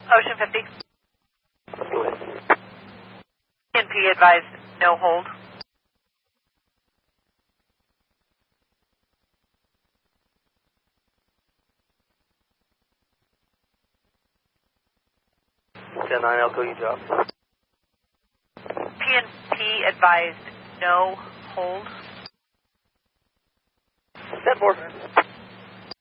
Ocean 50. PNP advised no hold. Nine Elko, you drop. PNP advised no hold. 10-4.